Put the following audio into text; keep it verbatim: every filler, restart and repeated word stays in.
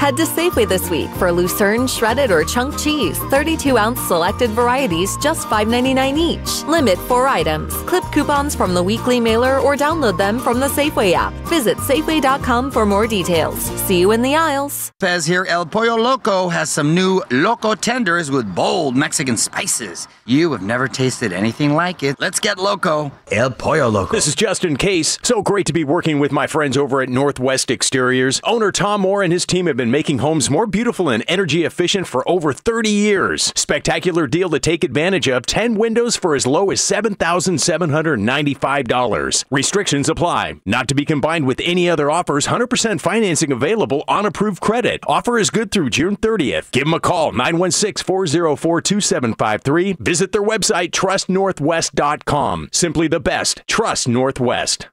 Head to Safeway this week for Lucerne shredded or chunk cheese, thirty-two ounce selected varieties, just five ninety-nine each. Limit four items. Clip coupons from the weekly mailer or download them from the Safeway app. Visit Safeway dot com for more details. See you in the aisles. Fez here. El Pollo Loco has some new Loco tenders with bold Mexican spices. You have never tasted anything like it. Let's get loco. El Pollo Loco. This is Justin Case. So great to be working with my friends over at Northwest Exteriors. Owner Tom Moore and his team have been making homes more beautiful and energy efficient for over thirty years. Spectacular deal to take advantage of. ten windows for as low as seven thousand seven hundred ninety-five dollars. Restrictions apply. Not to be combined with any other offers. one hundred percent financing available on approved credit. Offer is good through June thirtieth. Give them a call, nine one six, four zero four, two seven five three. Visit their website, trust northwest dot com. Simply the best. Trust Northwest.